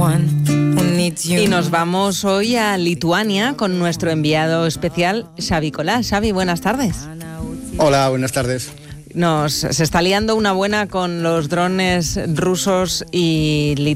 Y nos vamos hoy a Lituania con nuestro enviado especial, Xavi Colás. Xavi, buenas tardes. Hola, buenas tardes. Se está liando una buena con los drones rusos y